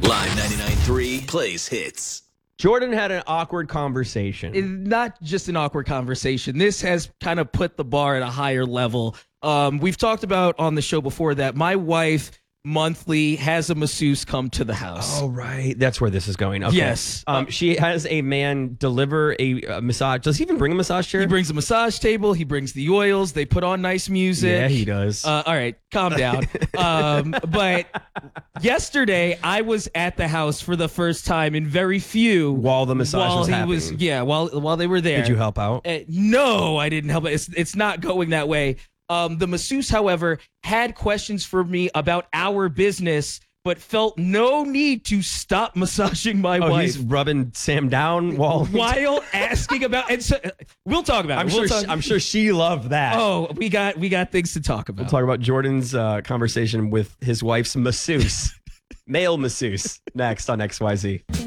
Live 99.3 plays hits. Jordan had an awkward conversation. It's not just an awkward conversation. This has kind of put the bar at a higher level. We've talked about on the show before that my wife monthly has a masseuse come to the house. Oh, right. That's where this is going. Okay. Yes. She has a man deliver a massage. Does he even bring a massage chair? He brings a massage table. He brings the oils. They put on nice music. Yeah, he does. All right, calm down. But yesterday, I was at the house for the first time in very few. While the massage was happening. While they were there. Did you help out? No, I didn't help. It's not going that way. The masseuse, however, had questions for me about our business, but felt no need to stop massaging my wife. He's rubbing Sam down while asking about. And so, we'll talk about it. I'm sure she loved that. Oh, we got things to talk about. We'll talk about Jordan's conversation with his wife's masseuse, male masseuse, next on XYZ.